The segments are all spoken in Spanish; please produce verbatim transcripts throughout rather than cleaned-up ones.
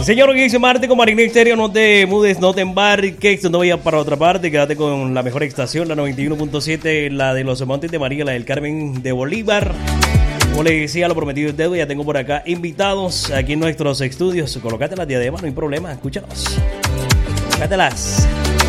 Señor Guillermo Marte con Marina Estéreo, no te mudes, no te embarques, no vayas para otra parte, quédate con la mejor estación, la noventa y uno punto siete, la de los Montes de María, la del Carmen de Bolívar. Como les decía, lo prometido es deuda, ya tengo por acá invitados aquí en nuestros estudios. Colócate las diademas, no hay problema, escúchanos. Colócatelas.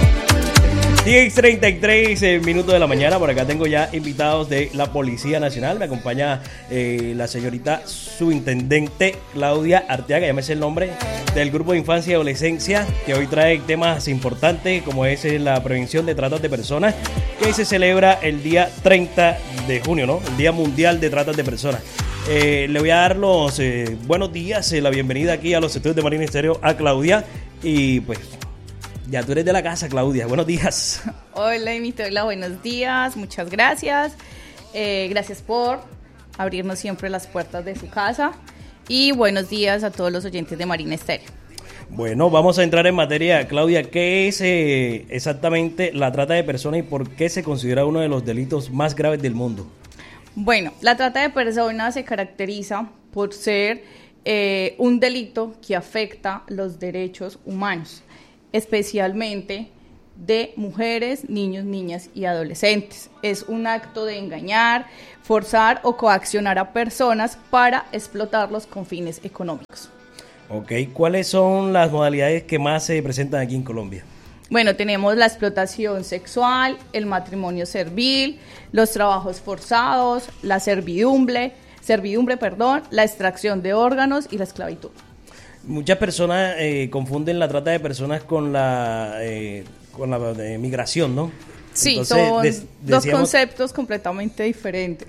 diez treinta y tres eh, minutos de la mañana, por acá tengo ya invitados de la Policía Nacional. Me acompaña eh, la señorita subintendente Claudia Arteaga, llámese el nombre, del Grupo de Infancia y Adolescencia, que hoy trae temas importantes como es eh, la prevención de tratas de personas, que se celebra el día treinta de junio, ¿no? El Día Mundial de Tratas de Personas. Eh, le voy a dar los eh, buenos días, eh, la bienvenida aquí a los estudios de Marina Estéreo a Claudia y pues... Ya tú eres de la casa, Claudia. Buenos días. Hola, Mitola. Buenos días. Muchas gracias. Eh, gracias por abrirnos siempre las puertas de su casa. Y buenos días a todos los oyentes de Marina Estéreo. Bueno, vamos a entrar en materia. Claudia, ¿qué es eh, exactamente la trata de personas y por qué se considera uno de los delitos más graves del mundo? Bueno, la trata de personas se caracteriza por ser eh, un delito que afecta los derechos humanos, especialmente de mujeres, niños, niñas y adolescentes. Es un acto de engañar, forzar o coaccionar a personas para explotarlos con fines económicos. Ok, ¿cuáles son las modalidades que más se presentan aquí en Colombia? Bueno, tenemos la explotación sexual, el matrimonio servil, los trabajos forzados, la servidumbre, servidumbre, perdón, la extracción de órganos y la esclavitud. Muchas personas eh, confunden la trata de personas con la eh, con la de migración, ¿no? Sí, Entonces, son des, decíamos... dos conceptos completamente diferentes.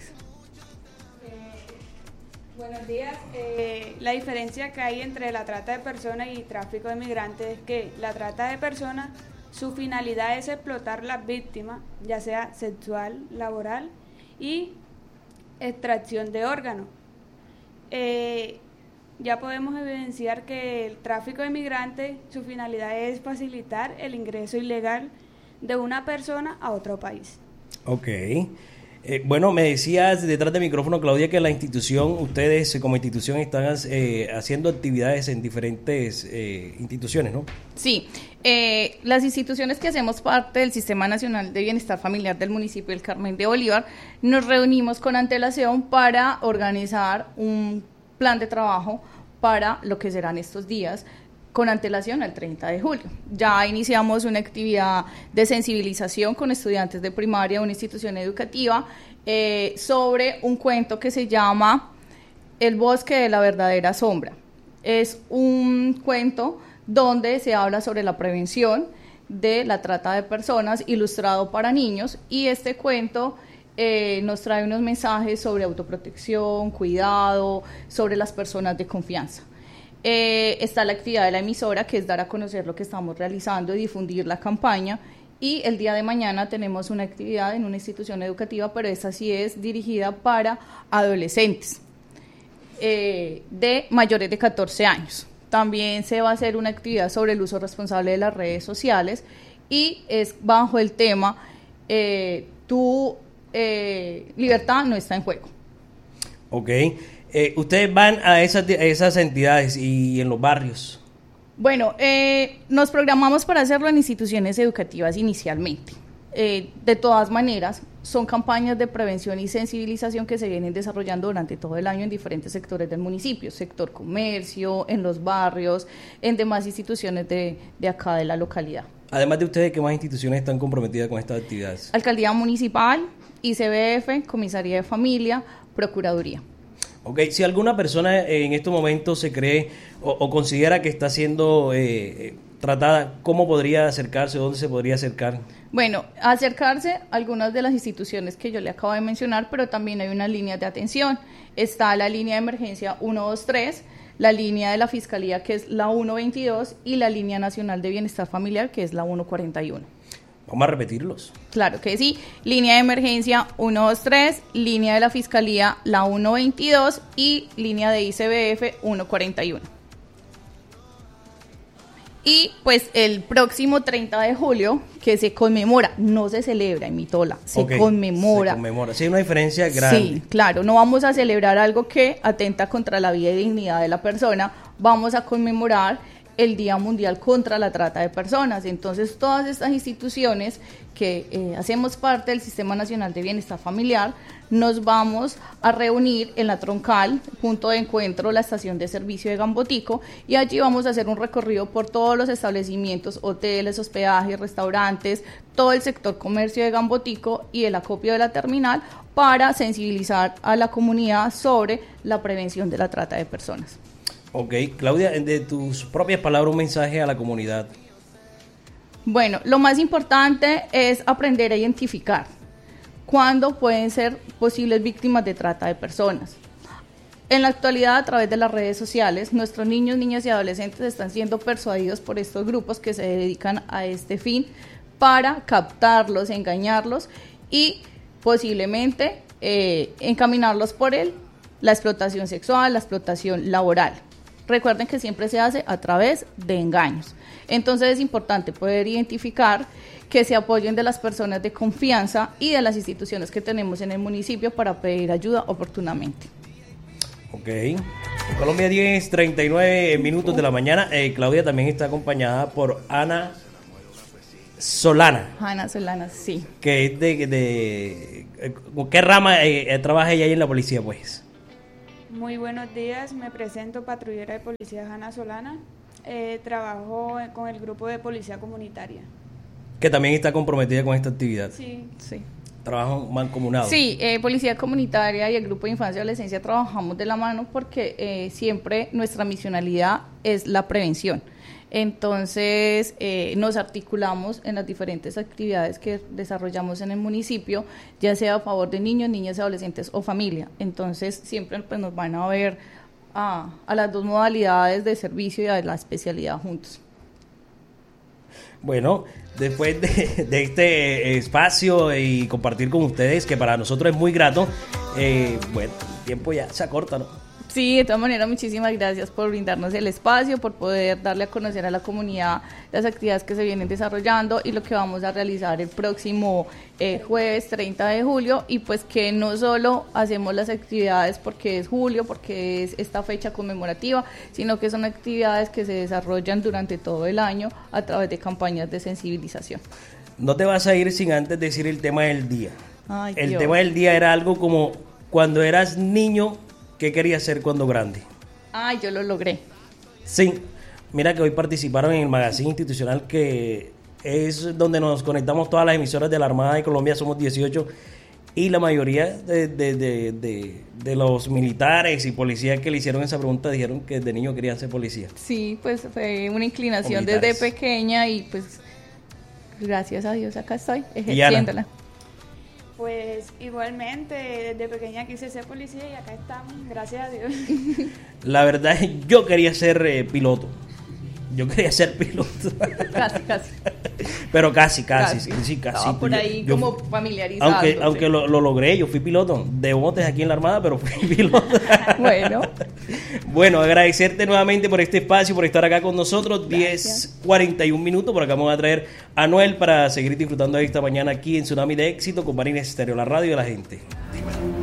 Eh, buenos días. Eh, la diferencia que hay entre la trata de personas y tráfico de migrantes es que la trata de personas, su finalidad es explotar las víctimas, ya sea sexual, laboral y extracción de órganos. Eh, Ya podemos evidenciar que el tráfico de migrantes, su finalidad es facilitar el ingreso ilegal de una persona a otro país. Ok. Eh, bueno, me decías detrás del micrófono, Claudia, que la institución, ustedes como institución están eh, haciendo actividades en diferentes eh, instituciones, ¿no? Sí. Eh, las instituciones que hacemos parte del Sistema Nacional de Bienestar Familiar del municipio del Carmen de Bolívar, nos reunimos con antelación para organizar un plan de trabajo para lo que serán estos días con antelación al treinta de julio. Ya iniciamos una actividad de sensibilización con estudiantes de primaria de una institución educativa eh, sobre un cuento que se llama El bosque de la verdadera sombra. Es un cuento donde se habla sobre la prevención de la trata de personas, ilustrado para niños, y este cuento Eh, nos trae unos mensajes sobre autoprotección, cuidado, sobre las personas de confianza. Eh, está la actividad de la emisora, que es dar a conocer lo que estamos realizando y difundir la campaña, y el día de mañana tenemos una actividad en una institución educativa, pero esta sí es dirigida para adolescentes eh, de mayores de catorce años. También se va a hacer una actividad sobre el uso responsable de las redes sociales y es bajo el tema eh, tú Eh, libertad no está en juego. Ok. Eh, ¿Ustedes van a esas, a esas entidades y en los barrios? Bueno, eh, nos programamos para hacerlo en instituciones educativas inicialmente. Eh, de todas maneras, son campañas de prevención y sensibilización que se vienen desarrollando durante todo el año en diferentes sectores del municipio, sector comercio, en los barrios, en demás instituciones de, de acá de la localidad. Además de ustedes, ¿qué más instituciones están comprometidas con estas actividades? Alcaldía Municipal, I C B F, Comisaría de Familia, Procuraduría. Ok, si alguna persona en estos momentos se cree o, o considera que está siendo eh, tratada, ¿cómo podría acercarse? ¿Dónde se podría acercar? Bueno, acercarse a algunas de las instituciones que yo le acabo de mencionar, pero también hay unas líneas de atención. Está la línea de emergencia uno dos tres, la línea de la Fiscalía, que es la uno veintidós, y la línea nacional de bienestar familiar, que es la uno cuarenta y uno. Vamos a repetirlos. Claro que sí. Línea de emergencia uno dos tres, línea de la Fiscalía la uno veintidós y línea de I C B F uno cuarenta y uno. Y pues el próximo treinta de julio, que se conmemora, no se celebra en Mitola, se okay, conmemora. Se conmemora, sí, hay una diferencia grande. Sí, claro, no vamos a celebrar algo que atenta contra la vida y dignidad de la persona, vamos a conmemorar el Día Mundial contra la Trata de Personas. Entonces, todas estas instituciones que eh, hacemos parte del Sistema Nacional de Bienestar Familiar, nos vamos a reunir en la Troncal, punto de encuentro, la estación de servicio de Gambotico, y allí vamos a hacer un recorrido por todos los establecimientos, hoteles, hospedajes, restaurantes, todo el sector comercio de Gambotico y el acopio de la terminal, para sensibilizar a la comunidad sobre la prevención de la trata de personas. Ok, Claudia, de tus propias palabras, un mensaje a la comunidad. Bueno, lo más importante es aprender a identificar cuándo pueden ser posibles víctimas de trata de personas. En la actualidad, a través de las redes sociales, nuestros niños, niñas y adolescentes están siendo persuadidos por estos grupos que se dedican a este fin para captarlos, engañarlos y posiblemente eh, encaminarlos por él, la explotación sexual, la explotación laboral. Recuerden que siempre se hace a través de engaños. Entonces es importante poder identificar, que se apoyen de las personas de confianza y de las instituciones que tenemos en el municipio para pedir ayuda oportunamente. Ok. En Colombia, diez treinta y nueve minutos de la mañana. Eh, Claudia también está acompañada por Ana Solana. Ana Solana, sí. Que es de... de, de ¿qué rama eh, trabaja ella ahí en la policía, pues? Muy buenos días, me presento, patrullera de policía Ana Solana. Eh, trabajo con el grupo de policía comunitaria. Que también está comprometida con esta actividad. Sí. Sí. Trabajo mancomunado. Sí, eh, Policía Comunitaria y el Grupo de Infancia y Adolescencia trabajamos de la mano porque eh, siempre nuestra misionalidad es la prevención. Entonces, eh, nos articulamos en las diferentes actividades que desarrollamos en el municipio, ya sea a favor de niños, niñas, adolescentes o familia. Entonces, siempre pues, nos van a ver a, a las dos modalidades de servicio y a la especialidad juntos. Bueno, después de, de este espacio y compartir con ustedes, que para nosotros es muy grato, eh, bueno, el tiempo ya se acorta, ¿no? Sí, de todas maneras, muchísimas gracias por brindarnos el espacio, por poder darle a conocer a la comunidad las actividades que se vienen desarrollando y lo que vamos a realizar el próximo eh, jueves treinta de julio, y pues que no solo hacemos las actividades porque es julio, porque es esta fecha conmemorativa, sino que son actividades que se desarrollan durante todo el año a través de campañas de sensibilización. No te vas a ir sin antes decir el tema del día. Ay, el Dios. tema del día era algo como cuando eras niño, ¿qué querías ser cuando grande? Ay, yo lo logré. Sí, mira que hoy participaron en el magazine institucional, que es donde nos conectamos todas las emisoras de la Armada de Colombia, somos dieciocho, y la mayoría de, de, de, de, de los militares y policías que le hicieron esa pregunta dijeron que de niño querían ser policías. Sí, pues fue una inclinación desde pequeña y pues gracias a Dios acá estoy ejerciéndola. Pues igualmente, desde pequeña quise ser policía y acá estamos, gracias a Dios. La verdad es que yo quería ser eh, piloto. Yo quería ser piloto. Casi, casi. Pero casi, casi, casi. sí, sí, casi. Estaba por ahí yo, como yo, familiarizado. Aunque, aunque lo, lo logré, yo fui piloto de botes aquí en la Armada, pero fui piloto. Bueno. Bueno, agradecerte nuevamente por este espacio, por estar acá con nosotros. diez cuarenta y un minutos, por acá vamos a traer a Noel para seguir disfrutando de esta mañana aquí en Tsunami de Éxito con Marines Estéreo, la radio de la gente. Dímelo.